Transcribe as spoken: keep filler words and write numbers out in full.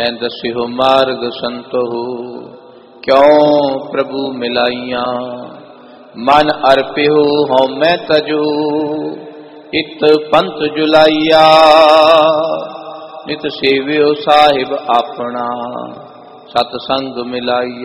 तैं दसिहो मार्ग संतोहु, क्यों प्रभु मिलाइया। मन अर्पिहो हौमै तजो, इत पंथ जुलाइया। नित सेवियो साहिब अपना, सतसंग मिलाइया।